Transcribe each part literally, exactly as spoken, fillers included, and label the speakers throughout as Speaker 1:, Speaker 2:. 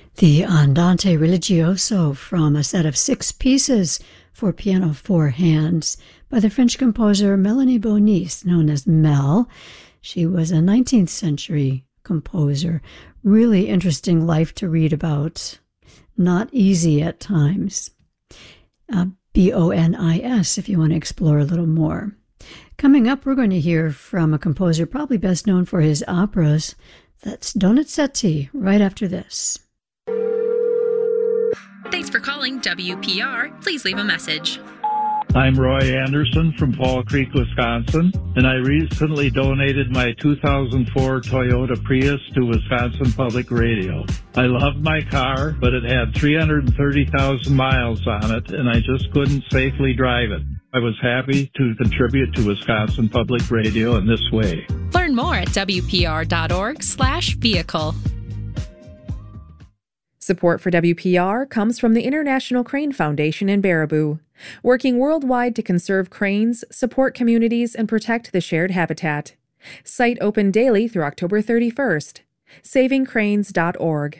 Speaker 1: The Andante Religioso from a set of six pieces for piano four hands by the French composer Melanie Bonis, known as Mel. She was a nineteenth century composer. Really interesting life to read about. Not easy at times. Uh, B O N I S if you want to explore a little more. Coming up, we're going to hear from a composer probably best known for his operas. That's Donizetti right after this.
Speaker 2: Thanks for calling W P R. Please leave a message.
Speaker 3: I'm Roy Anderson from Fall Creek, Wisconsin, and I recently donated my two thousand four Toyota Prius to Wisconsin Public Radio. I loved my car, but it had three hundred thirty thousand miles on it, and I just couldn't safely drive it. I was happy to contribute to Wisconsin Public Radio in this way.
Speaker 2: Learn more at W P R dot org slash vehicle.
Speaker 4: Support for W P R comes from the International Crane Foundation in Baraboo, working worldwide to conserve cranes, support communities, and protect the shared habitat. Site open daily through October thirty-first. saving cranes dot org.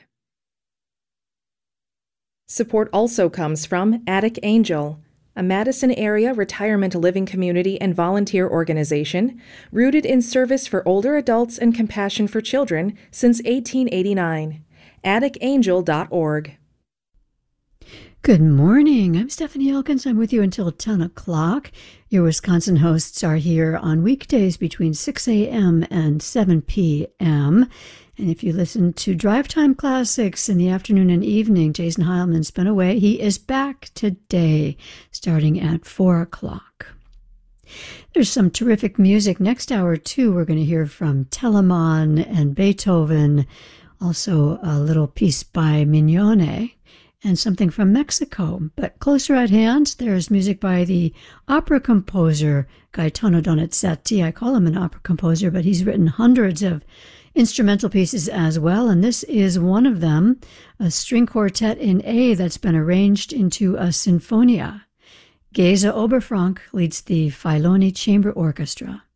Speaker 4: Support also comes from Attic Angel, a Madison area retirement living community and volunteer organization rooted in service for older adults and compassion for children since eighteen eighty-nine. attic angel dot org.
Speaker 1: Good morning. I'm Stephanie Elkins. I'm with you until ten o'clock. Your Wisconsin hosts are here on weekdays between six a.m. and seven p.m. And if you listen to Drive Time Classics in the afternoon and evening, Jason Heilman's been away. He is back today, starting at four o'clock. There's some terrific music. Next hour, too, we're going to hear from Telemann and Beethoven, also a little piece by Mignone, and something from Mexico. But closer at hand, there's music by the opera composer Gaetano Donizetti. I call him an opera composer, but he's written hundreds of instrumental pieces as well, and this is one of them, a string quartet in A that's been arranged into a sinfonia. Geza Oberfrank leads the Filoni Chamber Orchestra.